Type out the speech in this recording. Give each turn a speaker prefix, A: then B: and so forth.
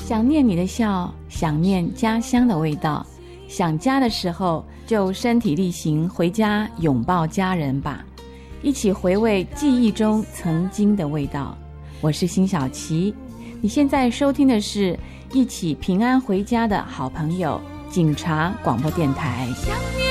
A: 想念你的笑，想念家乡的味道，想家的时候就身体力行回家拥抱家人吧，一起回味记忆中曾经的味道。我是辛晓琪，你现在收听的是一起平安回家的好朋友警察广播电台。